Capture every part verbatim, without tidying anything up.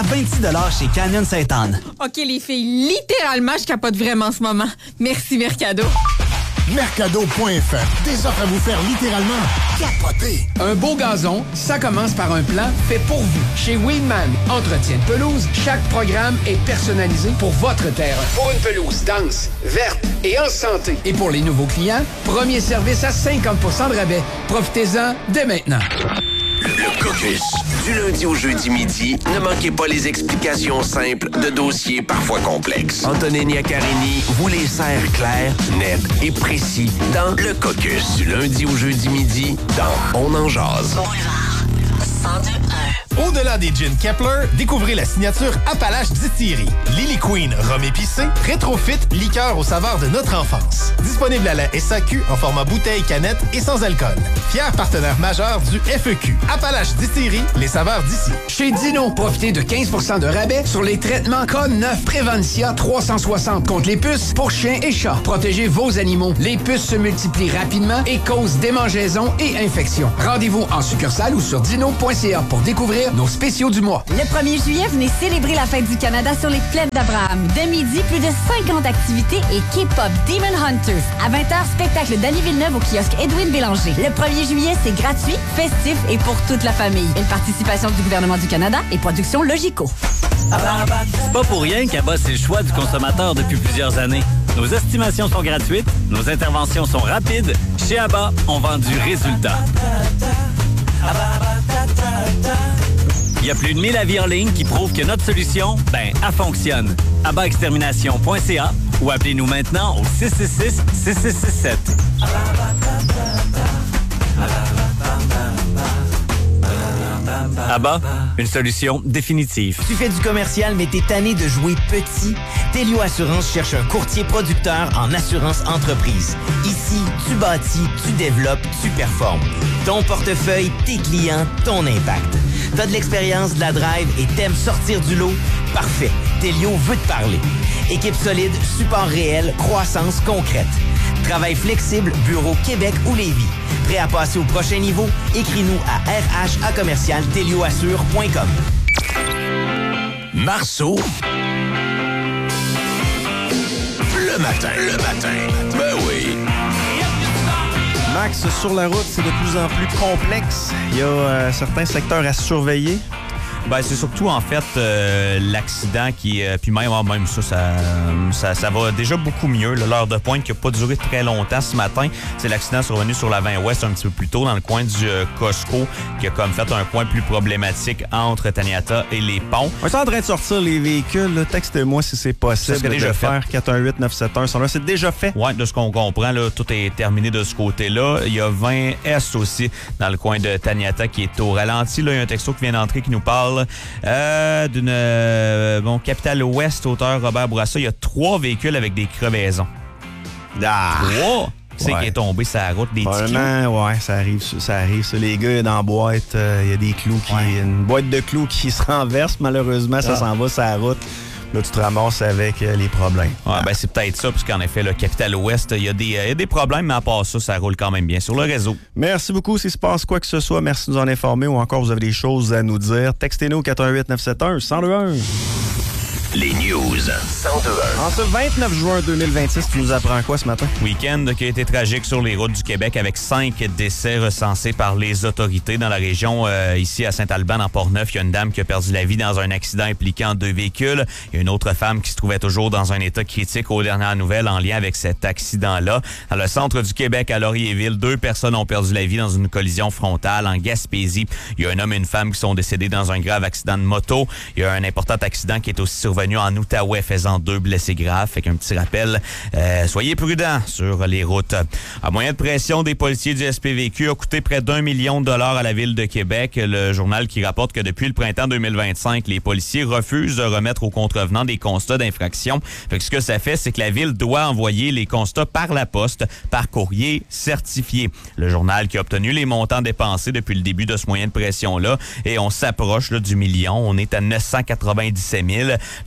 vingt-six dollars chez Canyon Sainte-Anne. OK, les filles, littéralement, je capote vraiment en ce moment. Merci, Mercado. Mercado point F M. Des offres à vous faire littéralement capoter. Un beau gazon, ça commence par un plan fait pour vous. Chez Weedman, entretien de pelouse, chaque programme est personnalisé pour votre terrain. Pour une pelouse dense, verte et en santé. Et pour les nouveaux clients, premier service à cinquante pour cent de rabais. Profitez-en dès maintenant. Le caucus. Du lundi au jeudi midi, ne manquez pas les explications simples de dossiers parfois complexes. Antonini Accarini vous les sert clairs, nets et précis dans Le caucus. Du lundi au jeudi midi, dans On en jase. Au-delà des gins Kepler, découvrez la signature Appalache Distillery. Lily Queen, rhum épicé, rétrofit, liqueur aux saveurs de notre enfance. Disponible à la S A Q en format bouteille, canette et sans alcool. Fier partenaire majeur du F E Q. Appalache Distillery, les saveurs d'ici. Chez Dino, profitez de quinze pour cent de rabais sur les traitements K neuf Prévencia trois cent soixante contre les puces pour chiens et chats. Protégez vos animaux. Les puces se multiplient rapidement et causent démangeaisons et infections. Rendez-vous en succursale ou sur dino point c a pour découvrir nos spéciaux du mois. Le premier juillet, venez célébrer la fête du Canada sur les plaines d'Abraham. Dès midi, plus de cinquante activités et K-pop Demon Hunters. À vingt heures, spectacle d'Annie Villeneuve au kiosque Edwin Bélanger. Le premier juillet, c'est gratuit, festif et pour toute la famille. Une participation du gouvernement du Canada et Production Logico. C'est pas pour rien qu'Abba, c'est le choix du consommateur depuis plusieurs années. Nos estimations sont gratuites, nos interventions sont rapides. Chez Abba, on vend du résultat. Il y a plus de mille avis en ligne qui prouvent que notre solution, ben, elle fonctionne. abba extermination point c a ou appelez-nous maintenant au six six six, six six six sept. Abba, une solution définitive. Tu fais du commercial, mais t'es tanné de jouer petit? Telio Assurance cherche un courtier producteur en assurance entreprise. Ici, tu bâtis, tu développes, tu performes. Ton portefeuille, tes clients, ton impact. T'as de l'expérience, de la drive et t'aimes sortir du lot? Parfait. Telio veut te parler. Équipe solide, support réel, croissance concrète. Travail flexible, bureau Québec ou Lévis. Prêt à passer au prochain niveau? Écris-nous à r h a commercial telioassure point com. Marceau. Le matin, le matin. Ben oui. Max, sur la route, c'est de plus en plus complexe. Il y a euh, certains secteurs à surveiller. Ben, c'est surtout, en fait, euh, l'accident qui... Euh, puis même, même ça, ça, ça, ça va déjà beaucoup mieux. Là, l'heure de pointe qui n'a pas duré très longtemps ce matin, c'est l'accident survenu sur la vingt ouest un petit peu plus tôt, dans le coin du euh, Costco, qui a comme fait un point plus problématique entre Taniata et les ponts. On est en train de sortir les véhicules. Là. Texte-moi si c'est possible c'est déjà de fait. faire quatre un huit neuf sept un. C'est déjà fait? Oui, de ce qu'on comprend, là, tout est terminé de ce côté-là. Il y a vingt Est aussi dans le coin de Taniata qui est au ralenti. Là, il y a un texto qui vient d'entrer qui nous parle euh, d'une euh, bon, Capitale Ouest, auteur Robert Bourassa. Il y a trois véhicules avec des crevaisons. Ah! Trois? Qui c'est ouais. qui est tombé sur la route, des petits clous? Ouais, ça arrive, ça arrive. Ça. Les gars, dans la boîte, il euh, y a des clous qui... Ouais. Une boîte de clous qui se renverse, malheureusement, ça ah. s'en va sur la route. Là, tu te ramasses avec euh, les problèmes. Ouais, ah. ben c'est peut-être ça, puisqu'en effet, le Capitale Ouest, il y, euh, y a des problèmes, mais à part ça, ça roule quand même bien sur le réseau. Merci beaucoup. S'il se passe quoi que ce soit, merci de nous en informer ou encore vous avez des choses à nous dire. Textez-nous au quatre un huit neuf sept un, un zéro deux un. Les news. cent deux un. En ce vingt-neuf juin deux mille vingt-six, tu nous apprends quoi ce matin? Week-end qui a été tragique sur les routes du Québec avec cinq décès recensés par les autorités dans la région. Euh, ici, à Saint-Alban, dans Port-Neuf, il y a une dame qui a perdu la vie dans un accident impliquant deux véhicules. Il y a une autre femme qui se trouvait toujours dans un état critique aux dernières nouvelles en lien avec cet accident-là. Dans le centre du Québec, à Laurierville, deux personnes ont perdu la vie dans une collision frontale. En Gaspésie, il y a un homme et une femme qui sont décédés dans un grave accident de moto. Il y a un important accident qui est aussi survenu en Outaouais, faisant deux blessés graves. Fait qu'un petit rappel, euh, soyez prudents sur les routes. À moyen de pression des policiers du S P V Q a coûté près d'un million de dollars à la Ville de Québec. Le journal qui rapporte que depuis le printemps deux mille vingt-cinq, les policiers refusent de remettre aux contrevenants des constats d'infraction. Fait que ce que ça fait, c'est que la Ville doit envoyer les constats par la poste, par courrier certifié. Le journal qui a obtenu les montants dépensés depuis le début de ce moyen de pression-là, et on s'approche là, du million. On est à neuf cent quatre-vingt-dix-sept mille.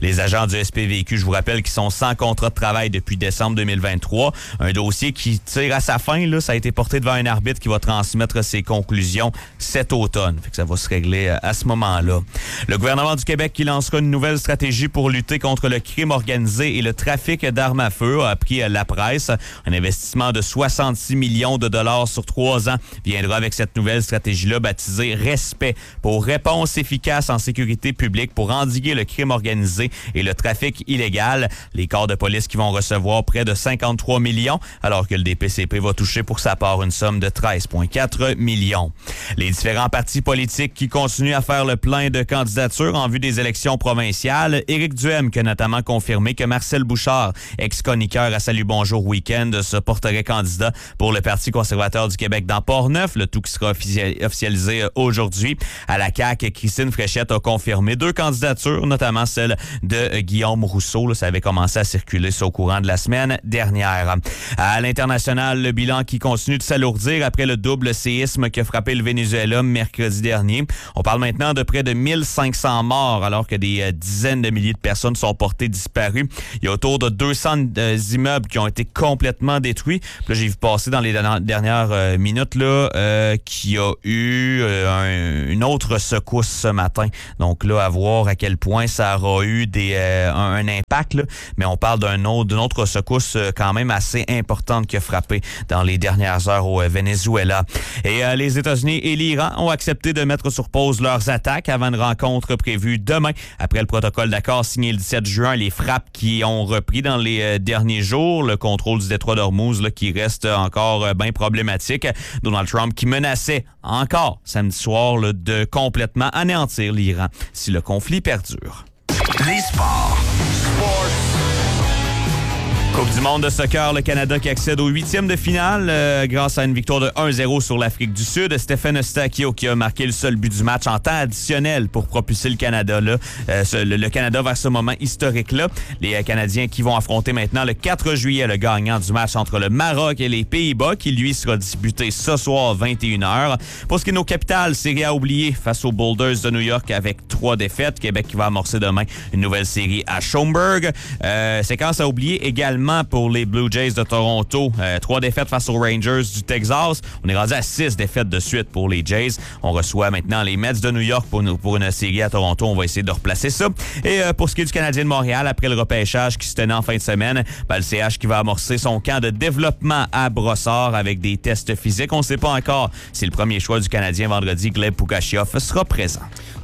Les agents du S P V Q, je vous rappelle, qui sont sans contrat de travail depuis décembre deux mille vingt-trois. Un dossier qui tire à sa fin, là, ça a été porté devant un arbitre qui va transmettre ses conclusions cet automne. Fait que ça va se régler à ce moment-là. Le gouvernement du Québec qui lancera une nouvelle stratégie pour lutter contre le crime organisé et le trafic d'armes à feu, a appris la presse. Un investissement de soixante-six millions de dollars sur trois ans viendra avec cette nouvelle stratégie-là baptisée Respect pour réponse efficace en sécurité publique pour endiguer le crime organisé et le trafic illégal. Les corps de police qui vont recevoir près de cinquante-trois millions, alors que le D P C P va toucher pour sa part une somme de treize virgule quatre millions. Les différents partis politiques qui continuent à faire le plein de candidatures en vue des élections provinciales. Éric Duhem qui a notamment confirmé que Marcel Bouchard, ex-chroniqueur à Salut Bonjour Week-end, se porterait candidat pour le Parti conservateur du Québec dans Port-Neuf, le tout qui sera officialisé aujourd'hui. À la C A Q, Christine Fréchette a confirmé deux candidatures, notamment celle de Guillaume Rousseau. Là, ça avait commencé à circuler ça au courant de la semaine dernière. À l'international, le bilan qui continue de s'alourdir après le double séisme qui a frappé le Venezuela mercredi dernier. On parle maintenant de près de mille cinq cents morts, alors que des euh, dizaines de milliers de personnes sont portées disparues. Il y a autour de deux cents euh, immeubles qui ont été complètement détruits. Puis là, j'ai vu passer dans les dernières euh, minutes là, euh, qu'il y a eu euh, un, une autre secousse ce matin. Donc là, à voir à quel point ça aura eu des, euh, un, un impact. Là. Mais on parle d'un autre, d'une autre secousse euh, quand même assez importante qui a frappé dans les dernières heures au euh, Venezuela. Et euh, les États-Unis et l'Iran ont accepté de mettre sur pause leurs attaques avant une rencontre prévue demain. Après le protocole d'accord signé le dix-sept juin, les frappes qui ont repris dans les euh, derniers jours, le contrôle du détroit d'Ormuz là, qui reste encore euh, bien problématique. Donald Trump qui menaçait encore samedi soir là, de complètement anéantir l'Iran si le conflit perdure. Les sports. Sports. Coupe du monde de soccer, le Canada qui accède au huitième de finale euh, grâce à une victoire de un zéro sur l'Afrique du Sud. Stephen Eustáquio qui a marqué le seul but du match en temps additionnel pour propulser le Canada là, euh, ce, le, le Canada vers ce moment historique-là. Les euh, Canadiens qui vont affronter maintenant le quatre juillet le gagnant du match entre le Maroc et les Pays-Bas qui lui sera disputé ce soir à vingt et une heures. Pour ce qui est de nos capitales, série à oublier face aux Boulders de New York avec trois défaites. Québec qui va amorcer demain une nouvelle série à Schaumburg. Euh, séquence à oublier également pour les Blue Jays de Toronto. Euh, trois défaites face aux Rangers du Texas. On est rendu à six défaites de suite pour les Jays. On reçoit maintenant les Mets de New York pour une, pour une série à Toronto. On va essayer de replacer ça. Et euh, pour ce qui est du Canadien de Montréal, après le repêchage qui se tenait en fin de semaine, ben, le C H qui va amorcer son camp de développement à Brossard avec des tests physiques. On ne sait pas encore si le premier choix du Canadien vendredi, Gleb Pugachiev, sera présent.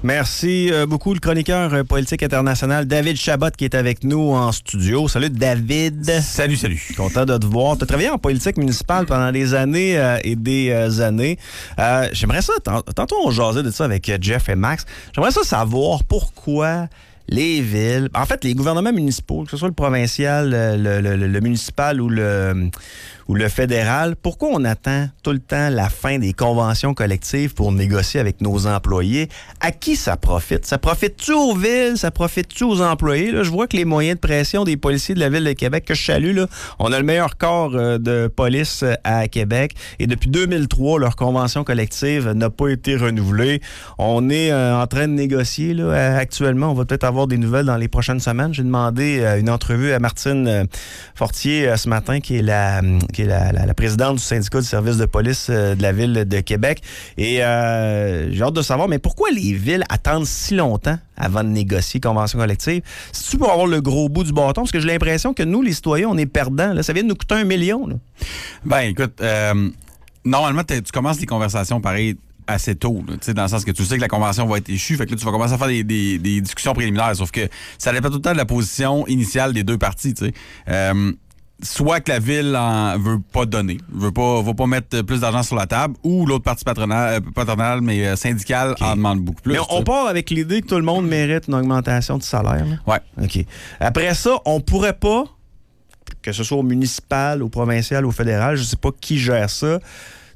Merci euh, beaucoup, le chroniqueur euh, politique international David Chabot qui est avec nous en studio. Salut David. Salut, salut. Content de te voir. Tu as travaillé en politique municipale pendant des années euh, et des euh, années. Euh, j'aimerais ça, tantôt on jasait de ça avec Jeff et Max, j'aimerais ça savoir pourquoi les villes, en fait les gouvernements municipaux, que ce soit le provincial, le, le, le, le municipal ou le... ou le fédéral, pourquoi on attend tout le temps la fin des conventions collectives pour négocier avec nos employés? À qui ça profite? Ça profite-tu aux villes? Ça profite-tu aux employés? Là, je vois que les moyens de pression des policiers de la Ville de Québec, que je salue, là, on a le meilleur corps euh, de police à Québec. Et depuis deux mille trois, leur convention collective n'a pas été renouvelée. On est euh, en train de négocier là, actuellement. On va peut-être avoir des nouvelles dans les prochaines semaines. J'ai demandé euh, une entrevue à Martine euh, Fortier euh, ce matin, qui est la... qui est la, la, la présidente du syndicat du service de police euh, de la Ville de Québec. Et euh, j'ai hâte de savoir, mais pourquoi les villes attendent si longtemps avant de négocier convention collective? C'est-tu pour avoir le gros bout du bâton? Parce que j'ai l'impression que nous, les citoyens, on est perdants. Là. Ça vient de nous coûter un million. Là. Ben, écoute, euh, normalement, tu commences les conversations pareil assez tôt, là, dans le sens que tu sais que la convention va être échue, fait que là, tu vas commencer à faire des, des, des discussions préliminaires, sauf que ça dépend tout le temps de la position initiale des deux parties, tu sais. Euh, soit que la ville en veut pas donner, veut pas, veut pas mettre plus d'argent sur la table, ou l'autre partie patronale, patronale mais euh, syndicale, okay, en demande beaucoup plus. Mais on, on part avec l'idée que tout le monde mérite une augmentation de salaire. Là. Ouais. OK. Après ça, on pourrait pas, que ce soit au municipal, au provincial, au fédéral, je sais pas qui gère ça,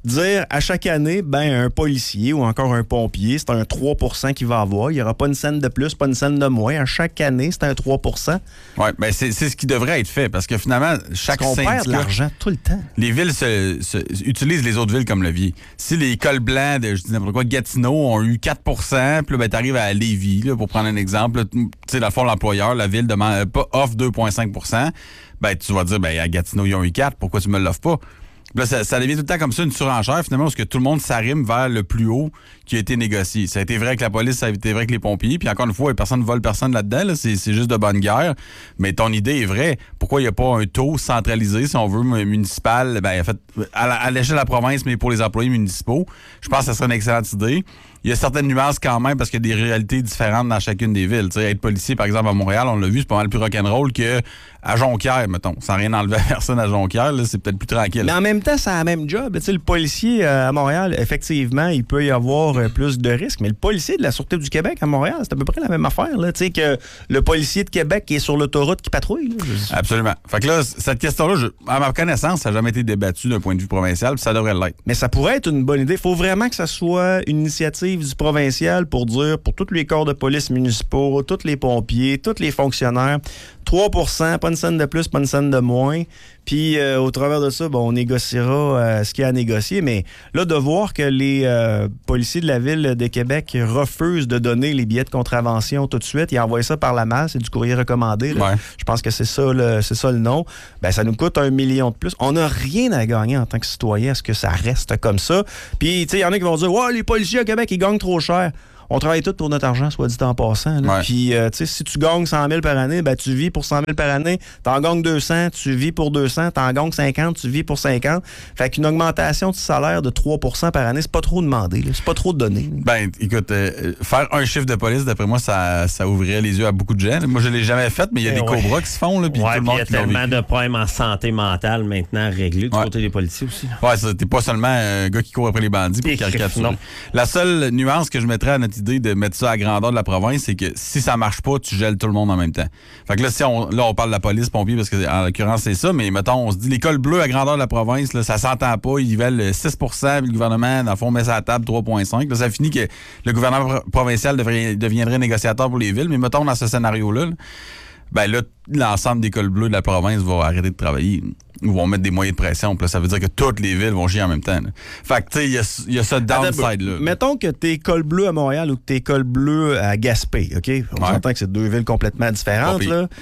dire à chaque année, ben un policier ou encore un pompier, c'est un trois pour cent qu'il va avoir. Il n'y aura pas une scène de plus, pas une scène de moins. À chaque année, c'est un trois pour cent. Oui, ben c'est, c'est ce qui devrait être fait parce que finalement, chaque Parce qu'on syndicat... perd de l'argent tout le temps. Les villes se, se, utilisent les autres villes comme levier. Si les cols blancs de, je dis n'importe quoi, Gatineau ont eu quatre pour cent, puis là, ben, t'arrives à Lévis, là, pour prendre un exemple, tu sais, dans le fond, l'employeur, la ville demande pas offre deux virgule cinq pour cent, ben, tu vas dire, ben, à Gatineau, ils ont eu quatre, pourquoi tu me l'offres pas? Là, ça, ça devient tout le temps comme ça, une surenchère, finalement, parce que tout le monde s'arrime vers le plus haut qui a été négocié. Ça a été vrai avec la police, ça a été vrai avec les pompiers, puis encore une fois, personne ne vole personne là-dedans, là, c'est, c'est juste de bonne guerre. Mais ton idée est vraie. Pourquoi il n'y a pas un taux centralisé, si on veut, municipal, ben, en fait, à, la, à l'échelle de la province, mais pour les employés municipaux? Je pense que ça serait une excellente idée. Il y a certaines nuances quand même parce qu'il y a des réalités différentes dans chacune des villes. Tu sais, être policier, par exemple, à Montréal, on l'a vu, c'est pas mal plus rock'n'roll qu'à Jonquière, mettons. Sans rien enlever à personne à Jonquière, là, c'est peut-être plus tranquille. Mais en même temps, c'est la même job. Tu sais, le policier euh, à Montréal, effectivement, il peut y avoir euh, plus de risques. Mais le policier de la Sûreté du Québec à Montréal, c'est à peu près la même affaire. Tu sais, que le policier de Québec qui est sur l'autoroute qui patrouille. Là, je... Absolument. Fait que là, cette question-là, je, à ma connaissance, ça n'a jamais été débattu d'un point de vue provincial, puis ça devrait l'être. Mais ça pourrait être une bonne idée. Il faut vraiment que ça soit une initiative du provincial pour dire, pour tous les corps de police municipaux, tous les pompiers, tous les fonctionnaires, trois pour cent, pas une scène de plus, pas une scène de moins. Puis, euh, au travers de ça, bon, on négociera euh, ce qu'il y a à négocier. Mais là, de voir que les euh, policiers de la Ville de Québec refusent de donner les billets de contravention tout de suite, ils envoient ça par la malle, c'est du courrier recommandé. Là. Ouais. Je pense que c'est ça, le, c'est ça le nom. Ben, ça nous coûte un million de plus. On n'a rien à gagner en tant que citoyen à ce que ça reste comme ça. Puis, tu sais, il y en a qui vont dire, ouais, les policiers à Québec, ils gagnent trop cher. On travaille tous pour notre argent, soit dit en passant. Là. Ouais. Puis, euh, tu sais, si tu gagnes cent mille par année, ben, tu vis pour cent mille par année. T'en gagnes deux cents, tu vis pour deux cents. T'en gagnes cinquante, tu vis pour cinquante. Fait qu'une augmentation de salaire de trois pour cent par année, c'est pas trop demandé. Là. C'est pas trop donné. Là. Ben, écoute, euh, faire un chiffre de police, d'après moi, ça, ça ouvrirait les yeux à beaucoup de gens. Moi, je l'ai jamais fait, mais il y a Et des ouais. cobras qui se font. Là, puis ouais, tout le monde il y a qui l'ont tellement vécu. de problèmes en santé mentale maintenant réglés du ouais. côté des policiers aussi. Ouais, ça, t'es pas seulement un gars qui court après les bandits pour caricaturer. La seule nuance que je mettrais à notre idée de mettre ça à grandeur de la province, c'est que si ça marche pas, tu gèles tout le monde en même temps. Fait que là, si on, là, on parle de la police, pompiers, parce que en l'occurrence, c'est ça, mais mettons, on se dit l'école bleue à grandeur de la province, là, ça s'entend pas, ils veulent six pour cent, puis le gouvernement, dans le fond, met ça à la table trois virgule cinq. Là, ça finit que le gouvernement provincial devrait, deviendrait négociateur pour les villes, mais mettons, dans ce scénario-là, là, ben là, l'ensemble des cols bleus de la province va arrêter de travailler. Ou vont mettre des moyens de pression. Puis là, ça veut dire que toutes les villes vont chier en même temps. Là. Fait que, tu sais, il y a, y a ce downside-là. Mettons que t'es col bleu à Montréal ou que t'es col bleu à Gaspé, OK? On ouais. s'entend que c'est deux villes complètement différentes, Bon, là.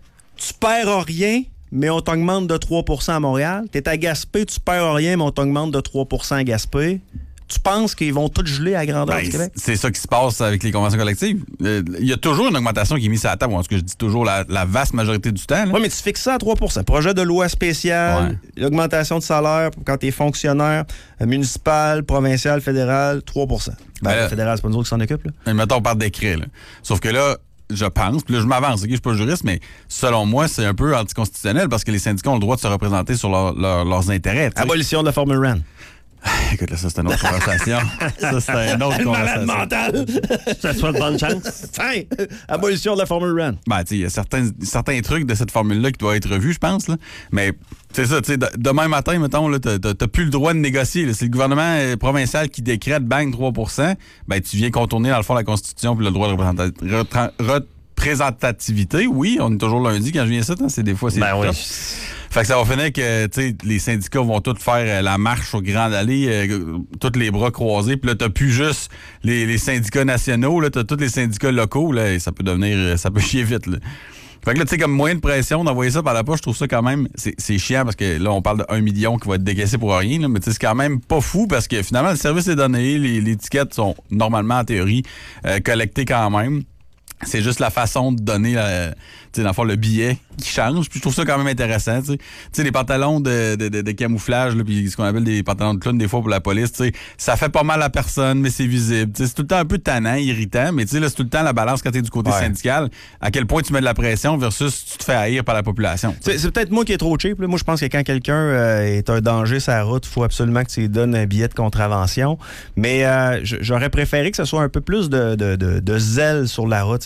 Tu perds rien, mais on t'augmente de trois pour cent à Montréal. T'es à Gaspé, tu perds rien, mais on t'augmente de trois pour cent à Gaspé. Tu penses qu'ils vont tous geler à grandeur ben, du Québec? C'est ça qui se passe avec les conventions collectives. Il euh, y a toujours une augmentation qui est mise à la table. En tout cas, je dis toujours la, la vaste majorité du temps. Oui, mais tu fixes ça à trois pour cent. Projet de loi spéciale, ouais. L'augmentation de salaire quand tu es fonctionnaire euh, municipal, provincial, fédéral, trois pour cent. Ben, ben, le fédéral, c'est pas nous autres qui s'en occupent. Là. Mais mettons par décret. Là. Sauf que là, je pense, puis là, je m'avance, OK, je suis pas juriste, mais selon moi, c'est un peu anticonstitutionnel parce que les syndicats ont le droit de se représenter sur leur, leur, leurs intérêts. T'sais. Abolition de la formule R A N. Écoute, là, ça, c'est une autre conversation. Ça, c'est une autre conversation. Mental. Ça te souhaite bonne chance. Tiens, abolition de la formule R A N. Ben, tu sais, il y a certains, certains trucs de cette formule-là qui doivent être revus, je pense, là. Mais, c'est ça, tu sais, de, demain matin, mettons, là, t'as, t'as plus le droit de négocier, là. C'est le gouvernement euh, provincial qui décrète, bang, trois pour cent. Ben, tu viens contourner, dans le fond, la Constitution puis le droit de représenta- représentativité. Oui, on est toujours lundi quand je viens ça, hein, c'est des fois, c'est ben oui. Fait que ça va finir que, tu sais, les syndicats vont tous faire euh, la marche aux Grandes Allées, euh, tous les bras croisés, puis là, t'as plus juste les, les syndicats nationaux, là, t'as tous les syndicats locaux, là, et ça peut devenir, ça peut chier vite, là. Fait que là, tu sais, comme moyen de pression, d'envoyer ça par la poche, je trouve ça quand même, c'est, c'est chiant parce que là, on parle de un million qui va être décaissé pour rien, là, mais tu sais, c'est quand même pas fou parce que finalement, le service est donné, les, les tickets sont normalement, en théorie, euh, collectés quand même. C'est juste la façon de donner, la, tu sais, dans le fond, le billet qui change. Puis je trouve ça quand même intéressant, tu sais. Tu sais, les pantalons de, de, de, de camouflage, là, puis ce qu'on appelle des pantalons de clown des fois pour la police, tu sais, ça fait pas mal à personne, mais c'est visible. Tu sais, c'est tout le temps un peu tannant, irritant, mais tu sais, là, c'est tout le temps la balance quand t'es du côté ouais. syndical. À quel point tu mets de la pression versus tu te fais haïr par la population. C'est, c'est peut-être moi qui est trop cheap. Là. Moi, je pense que quand quelqu'un euh, est un danger sur la route, il faut absolument que tu lui donnes un billet de contravention. Mais euh, j'aurais préféré que ce soit un peu plus de, de, de, de zèle sur la route.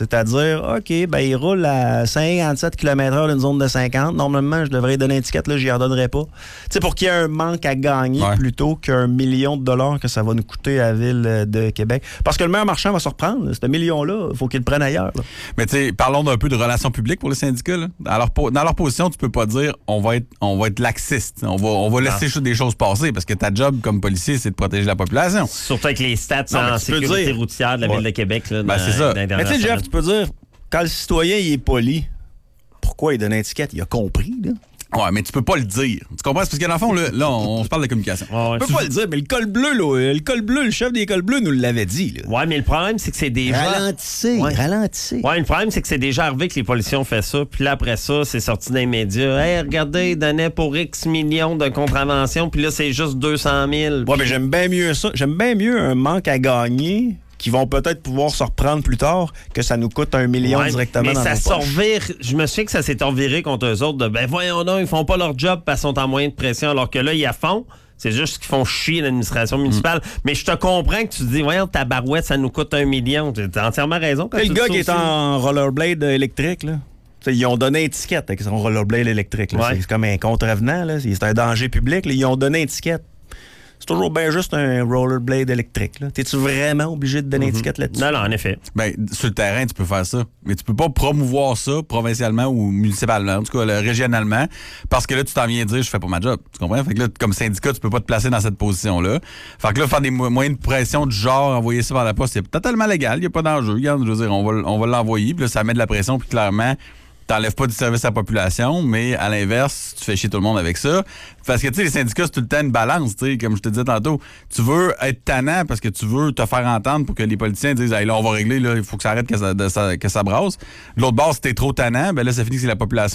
C'est-à-dire, OK, ben il roule à cinquante-sept kilomètres heure d'une zone de cinquante. Normalement, je devrais lui donner un ticket, là, j'y en donnerais pas. Tu sais, pour qu'il y ait un manque à gagner ouais. plutôt qu'un million de dollars que ça va nous coûter à la Ville de Québec. Parce que le meilleur marchand va se reprendre. Ce million-là, il faut qu'il le prenne ailleurs. Là. Mais tu sais, parlons d'un peu de relations publiques pour les syndicats. Là. Dans, leur, dans leur position, tu peux pas dire on va être, on va être laxiste. On va, on va laisser ah. des choses passer parce que ta job comme policier, c'est de protéger la population. Surtout avec les stats non, en sécurité dire, routière de la ouais. Ville de Québec. Là, ben, dans, c'est ça. Mais tu sais, Jeff, tu peux dire, quand le citoyen il est poli, pourquoi il donne une étiquette? Il a compris, là. Ouais, mais tu peux pas le dire. Tu comprends? Parce que dans le fond, là, là on, on se parle de communication. Ouais, ouais. Tu peux pas le dire, mais le col bleu, là, le col bleu, le chef des cols bleus nous l'avait dit. Là. Ouais, mais le problème, c'est que c'est déjà... Ralentissez, ouais. ralentissez. Ouais, le problème, c'est que c'est déjà arrivé que les policiers ont fait ça. Puis là, après ça, c'est sorti dans les médias. Hey, regardez, ils donnaient pour X millions de contraventions. Puis là, c'est juste deux cent mille. Ouais, mais j'aime bien mieux ça. J'aime bien mieux un manque à gagner qui vont peut-être pouvoir se reprendre plus tard que ça nous coûte un million ouais, directement mais dans ça nos poches. Revire, je me souviens que ça s'est reviré contre eux autres de ben voyons donc, ils font pas leur job parce qu'ils sont en moyen de pression, alors que là, ils à fond. C'est juste qu'ils font chier l'administration municipale. Mm. Mais je te comprends que tu te dis, voyons, ta barouette, ça nous coûte un million. T'as entièrement raison. Quand le tu gars qui aussi. est en rollerblade électrique, là. T'sais, ils ont donné une étiquette avec son rollerblade électrique. Là. Ouais. C'est comme un contrevenant. Là. C'est un danger public. Là. Ils ont donné une étiquette. C'est toujours bien juste un rollerblade électrique. Là. T'es-tu vraiment obligé de donner une mm-hmm. étiquette là-dessus? Non, non, en effet. Ben, sur le terrain, tu peux faire ça. Mais tu peux pas promouvoir ça provincialement ou municipalement, en tout cas là, régionalement, parce que là, tu t'en viens dire, je fais pas ma job. Tu comprends? Fait que là, comme syndicat, tu peux pas te placer dans cette position-là. Fait que là, faire des moyens de pression du genre, envoyer ça par la poste, c'est totalement légal. Il n'y a pas d'enjeu. Regarde, je veux dire, on va, on va l'envoyer, puis là, ça met de la pression, puis clairement, t'enlèves pas du service à la population, mais à l'inverse, tu fais chier tout le monde avec ça. Parce que, tu sais, les syndicats, c'est tout le temps une balance, tu sais, comme je te disais tantôt. Tu veux être tannant parce que tu veux te faire entendre pour que les politiciens disent, hey, là, on va régler, là, il faut que ça arrête que ça, de, ça, que ça brasse. De l'autre bord, si t'es trop tannant, ben là, ça finit que c'est la population